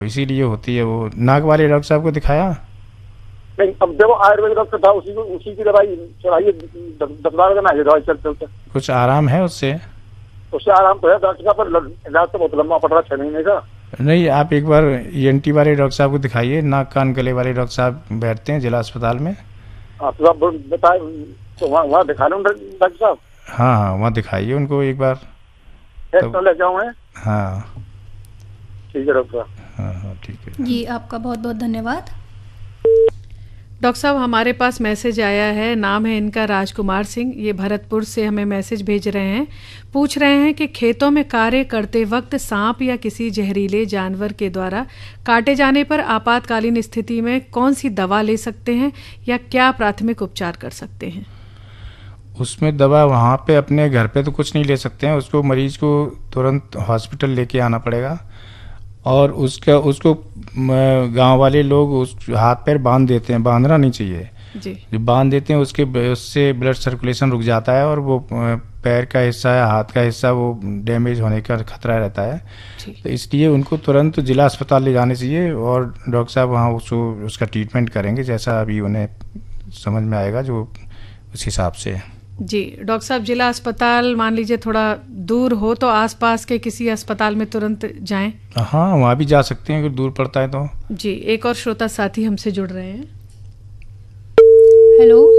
इसीलिए होती है वो। नाक वाले डॉक्टर साहब को दिखाया? नहीं, अब देखो आयुर्वेदिक डॉक्टर था, उसी की दवाई चलाइए, 10-12 दिन आइए दवाई चलते चलते। कुछ आराम है उससे? उससे आराम तो है डॉक्टर साहब, पर इलाज तो बहुत लंबा पड़ रहा है, 6 महीने का। नहीं, आप एक बार ईएनटी वाले डॉक्टर साहब को दिखाइए। नाक कान गले वाले डॉक्टर साहब बैठते हैं जिला अस्पताल में। हाँ तो आप बताए तो वहाँ दिखा लूँ डॉक्टर साहब? हाँ हाँ, वहाँ दिखाइए उनको एक बार। तो ले जाऊँ मैं? हाँ ठीक है डॉक्टर साहब। हाँ हाँ ठीक है जी, आपका बहुत बहुत धन्यवाद। डॉक्टर साहब, हमारे पास मैसेज आया है, नाम है इनका राजकुमार सिंह, ये भरतपुर से हमें मैसेज भेज रहे हैं। पूछ रहे हैं कि खेतों में कार्य करते वक्त सांप या किसी जहरीले जानवर के द्वारा काटे जाने पर आपातकालीन स्थिति में कौन सी दवा ले सकते हैं या क्या प्राथमिक उपचार कर सकते हैं? उसमें दवा वहाँ पे अपने घर पे तो कुछ नहीं ले सकते हैं, उसको मरीज को तुरंत हॉस्पिटल लेके आना पड़ेगा। और उसको गांव वाले लोग उस हाथ पैर बांध देते हैं, बांधना नहीं चाहिए जी। जो बांध देते हैं उससे ब्लड सर्कुलेशन रुक जाता है और वो पैर का हिस्सा या हाथ का हिस्सा वो डैमेज होने का खतरा रहता है। तो इसलिए उनको तुरंत जिला अस्पताल ले जाने चाहिए और डॉक्टर साहब वहाँ उसका ट्रीटमेंट करेंगे जैसा अभी उन्हें समझ में आएगा, जो उस हिसाब से। जी डॉक्टर साहब, जिला अस्पताल मान लीजिए थोड़ा दूर हो तो आसपास के किसी अस्पताल में तुरंत जाएं? हाँ, वहाँ भी जा सकते हैं अगर दूर पड़ता है तो। जी, एक और श्रोता साथी हमसे जुड़ रहे हैं। हेलो।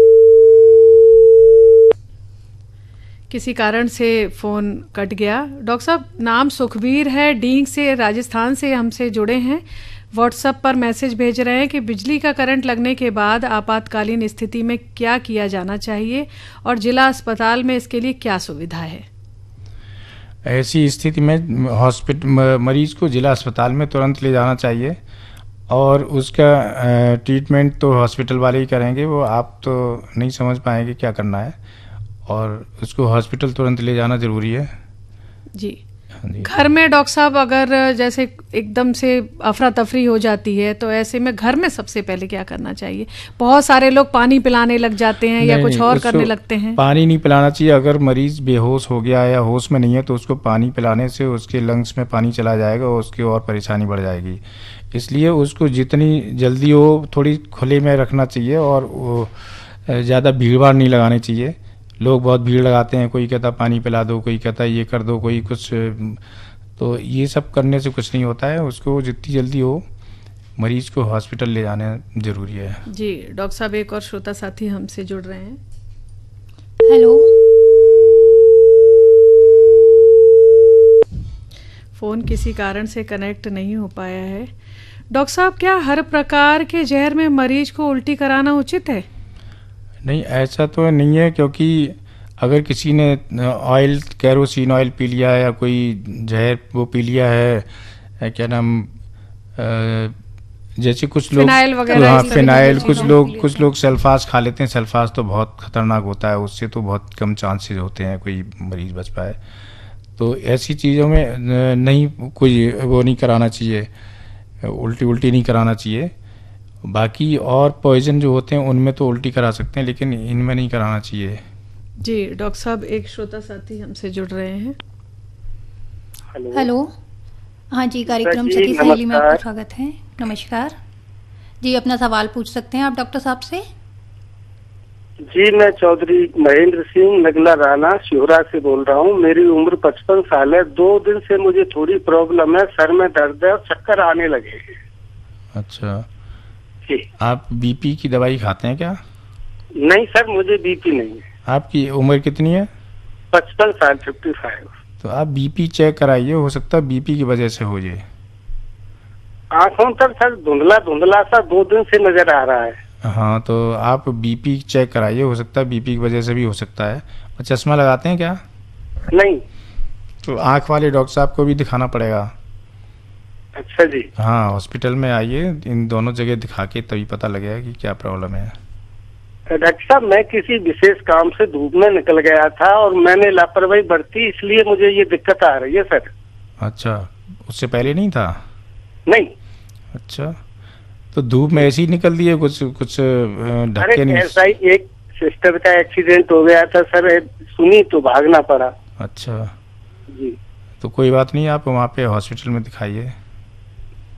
किसी कारण से फ़ोन कट गया। डॉक्टर साहब, नाम सुखबीर है, डींग से, राजस्थान से हमसे जुड़े हैं। व्हाट्सएप पर मैसेज भेज रहे हैं कि बिजली का करंट लगने के बाद आपातकालीन स्थिति में क्या किया जाना चाहिए और जिला अस्पताल में इसके लिए क्या सुविधा है? ऐसी स्थिति में मरीज को जिला अस्पताल में तुरंत ले जाना चाहिए और उसका ट्रीटमेंट तो हॉस्पिटल वाले ही करेंगे, वो आप तो नहीं समझ पाएंगे क्या करना है, और उसको हॉस्पिटल तुरंत ले जाना ज़रूरी है। जी। घर में डॉक्टर साहब अगर जैसे एकदम से अफरा तफरी हो जाती है तो ऐसे में घर में सबसे पहले क्या करना चाहिए? बहुत सारे लोग पानी पिलाने लग जाते हैं या कुछ और करने लगते हैं। पानी नहीं पिलाना चाहिए। अगर मरीज बेहोश हो गया या होश में नहीं है तो उसको पानी पिलाने से उसके लंग्स में पानी चला जाएगा और उसकी और परेशानी बढ़ जाएगी। इसलिए उसको जितनी जल्दी हो थोड़ी खुले में रखना चाहिए और ज़्यादा भीड़ भाड़ नहीं लगानी चाहिए। लोग बहुत भीड़ लगाते हैं, कोई कहता पानी पिला दो, कोई कहता ये कर दो, कोई कुछ, तो ये सब करने से कुछ नहीं होता है। उसको जितनी जल्दी हो मरीज को हॉस्पिटल ले जाना जरूरी है। जी डॉक्टर साहब, एक और श्रोता साथी हमसे जुड़ रहे हैं। हेलो। फ़ोन किसी कारण से कनेक्ट नहीं हो पाया है। डॉक्टर साहब, क्या हर प्रकार के जहर में मरीज को उल्टी कराना उचित है? नहीं, ऐसा तो नहीं है, क्योंकि अगर किसी ने ऑयल, केरोसिन ऑयल पी लिया है या कोई जहर वो पी लिया है, क्या नाम, जैसे कुछ लोग फिनाइल वगैरह, हाँ फिनाइल, कुछ लोग सल्फास खा लेते हैं। सल्फास तो बहुत खतरनाक होता है, उससे तो बहुत कम चांसेस होते हैं कोई मरीज बच पाए। तो ऐसी चीज़ों में नहीं, कोई वो नहीं कराना चाहिए, उल्टी नहीं कराना चाहिए। बाकी और पॉइजन जो होते हैं उनमें तो उल्टी करा सकते हैं, लेकिन इनमें नहीं कराना चाहिए। जी डॉक्टर साहब, एक श्रोता साथी हमसे जुड़ रहे हैं। हेलो। हाँ जी, कार्यक्रम सखी सहेली में आपका स्वागत है। नमस्कार जी, अपना सवाल पूछ सकते हैं आप डॉक्टर साहब से। जी, मैं चौधरी महेंद्र सिंह नगला राना शिवराज से बोल रहा हूँ। मेरी उम्र 55 साल है। 2 दिन से मुझे थोड़ी प्रॉब्लम है, सर में दर्द है और चक्कर आने लगे हैं। अच्छा, आप बीपी की दवाई खाते हैं क्या? नहीं सर, मुझे बीपी नहीं है। आपकी उम्र कितनी है? 55 साल, 55। तो आप बीपी चेक कराइए, हो सकता है बीपी की वजह से हो जाए। आंखों तक सर धुंधला सा 2 दिन से नजर आ रहा है। हाँ, तो आप बीपी चेक कराइए, हो सकता है बीपी की वजह से भी हो सकता है। और चश्मा लगाते हैं क्या? नहीं। तो आँख वाले डॉक्टर साहब को भी दिखाना पड़ेगा। अच्छा जी। हाँ, हॉस्पिटल में आइए, इन दोनों जगह दिखा के तभी पता लगेगा कि क्या प्रॉब्लम है। डॉक्टर साहब, मैं किसी विशेष काम से धूप में निकल गया था और मैंने लापरवाही बरती, इसलिए मुझे ये दिक्कत आ रही है सर। अच्छा, उससे पहले नहीं था? नहीं। अच्छा, तो धूप में ऐसे ही निकल दिए, कुछ ढके नहीं? ऐसा ही एक सिस्टर का एक्सीडेंट हो गया था सर, सुनी तो भागना पड़ा। अच्छा जी। तो कोई बात नहीं, आप वहाँ पे हॉस्पिटल में दिखाइए।